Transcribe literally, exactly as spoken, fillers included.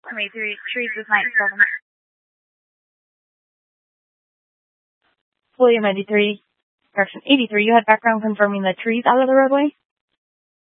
twenty-three, trees is ninety-seven. William ninety-three, correction eighty-three, you had background confirming the trees out of the roadway?